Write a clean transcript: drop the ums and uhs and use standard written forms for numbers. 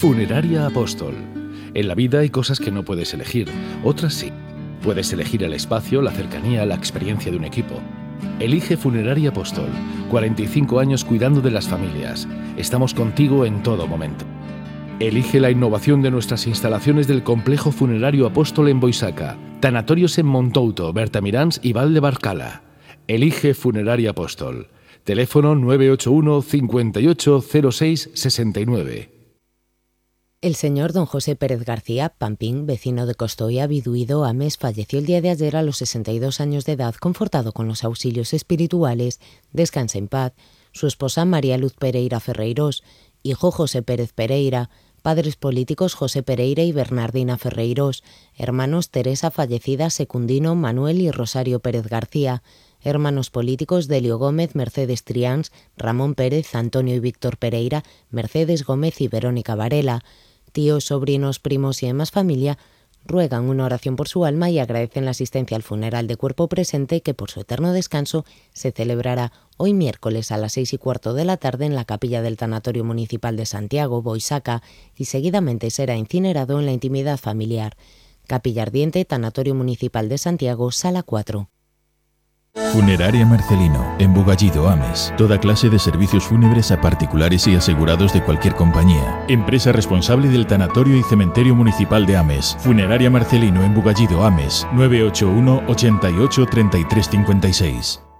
Funeraria Apóstol. En la vida hay cosas que no puedes elegir, otras sí. Puedes elegir el espacio, la cercanía, la experiencia de un equipo. Elige Funeraria Apóstol. 45 años cuidando de las familias. Estamos contigo en todo momento. Elige la innovación de nuestras instalaciones del Complejo Funerario Apóstol en Boisaca, tanatorios en Montouto, Bertamiráns y Val de Barcala. Elige Funeraria Apóstol. Teléfono 981 58 06 69. El señor don José Pérez García, Pampín, vecino de Costoia, viduido Ames, falleció el día de ayer a los 62 años de edad, confortado con los auxilios espirituales. Descanse en paz. Su esposa María Luz Pereira Ferreiros, hijo José Pérez Pereira, padres políticos José Pereira y Bernardina Ferreiros, hermanos Teresa fallecida, Secundino, Manuel y Rosario Pérez García, hermanos políticos Delio Gómez, Mercedes Trians, Ramón Pérez, Antonio y Víctor Pereira, Mercedes Gómez y Verónica Varela. Tíos, sobrinos, primos y demás familia ruegan una oración por su alma y agradecen la asistencia al funeral de cuerpo presente que por su eterno descanso se celebrará hoy miércoles a las 6:15 de la tarde en la capilla del Tanatorio Municipal de Santiago, Boisaca, y seguidamente será incinerado en la intimidad familiar. Capilla Ardiente, Tanatorio Municipal de Santiago, Sala 4. Funeraria Marcelino, en Bugallido, Ames. Toda clase de servicios fúnebres a particulares y asegurados de cualquier compañía. Empresa responsable del Tanatorio y Cementerio Municipal de Ames. Funeraria Marcelino, en Bugallido, Ames. 981 88 33 56.